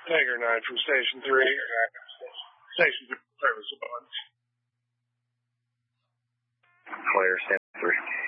Tiger 9 from Station 3. Station 3 service above. Clear, Stand 3.